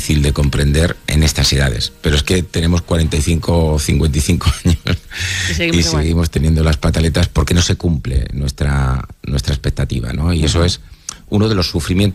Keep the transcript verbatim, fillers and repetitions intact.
difícil de comprender en estas edades. Pero es que tenemos cuarenta y cinco o cincuenta y cinco años y seguimos, y seguimos teniendo las pataletas porque no se cumple nuestra, nuestra expectativa, ¿no? Y uh-huh. eso es uno de los sufrimientos